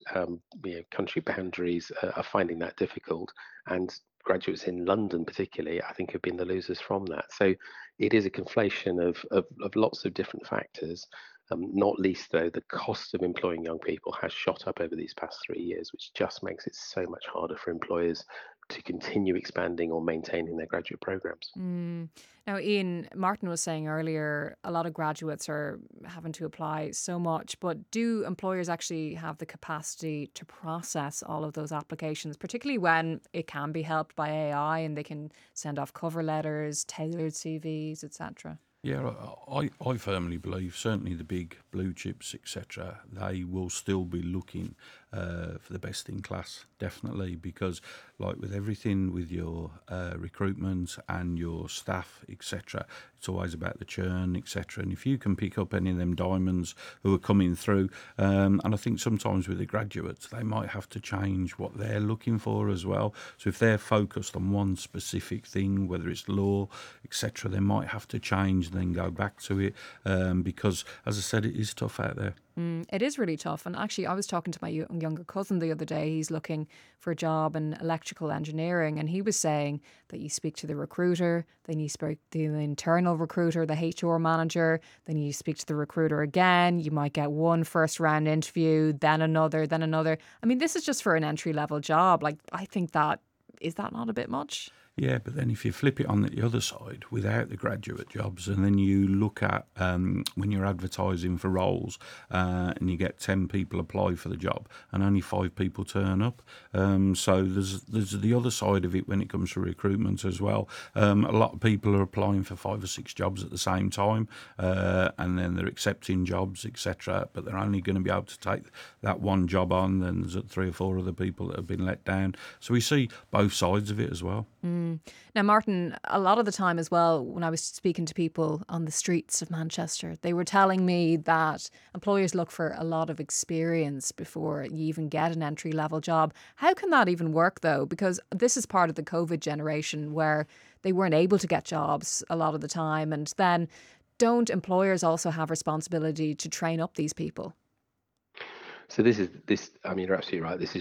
country boundaries are finding that difficult, and graduates in London, particularly, I think have been the losers from that. So it is a conflation of lots of different factors. Not least, though, the cost of employing young people has shot up over these past 3 years, which just makes it so much harder for employers to continue expanding or maintaining their graduate programs. Mm. Now, Ian, Martin was saying earlier, a lot of graduates are having to apply so much, but do employers actually have the capacity to process all of those applications, particularly when it can be helped by AI and they can send off cover letters, tailored CVs, etc.? Yeah, I firmly believe certainly the big blue chips, etc. They will still be looking for the best in class, definitely, because like with everything with your recruitment and your staff, etc. It's always about the churn, etc. And if you can pick up any of them diamonds who are coming through, and I think sometimes with the graduates they might have to change what they're looking for as well. So if they're focused on one specific thing, whether it's law, etc., they might have to change and then go back to it because, as I said, it is tough out there. It is really tough. And actually, I was talking to my younger cousin the other day. He's looking for a job in electrical engineering. And he was saying that you speak to the recruiter, then you speak to the internal recruiter, the HR manager, then you speak to the recruiter again. You might get one first round interview, then another, then another. I mean, this is just for an entry level job. Like, I think that, is that not a bit much? Yeah, but then if you flip it on the other side without the graduate jobs, and then you look at when you're advertising for roles and you get 10 people apply for the job and only 5 people turn up. So there's the other side of it when it comes to recruitment as well. A lot of people are applying for 5 or 6 jobs at the same time and then they're accepting jobs, etc. But they're only going to be able to take that one job on. Then there's 3 or 4 other people that have been let down. So we see both sides of it as well. Now, Martin, a lot of the time as well, when I was speaking to people on the streets of Manchester, they were telling me that employers look for a lot of experience before you even get an entry level job. How can that even work, though? Because this is part of the COVID generation where they weren't able to get jobs a lot of the time. And then don't employers also have responsibility to train up these people? So this is this. I mean, you're absolutely right. This is